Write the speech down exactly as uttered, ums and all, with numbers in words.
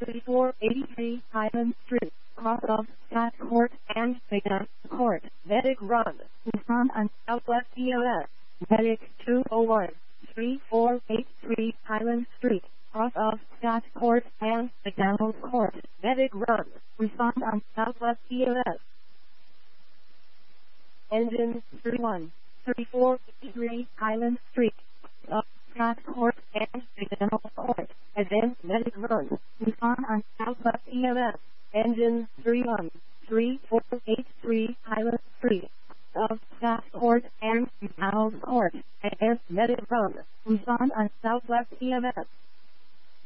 thirty-four eighty-three Highland Street, cross of Scott Court and Bigton Court, Medic Run, Nissan and Southwest E O S, Medic two oh one, three four eight three Highland Street, cross of Scott Court and McDonald Court, Medic Run, respond on Southwest E O S. Engine thirty-one, thirty-four eighty-three Highland Street, cross of Scott Court and McDonald Court, advance Medic Run, respond on Southwest E O S. Engine thirty-one, three four eight three Highland Street, of Scott Court and McDonald Court, advance Medic Run, respond on Southwest E M S.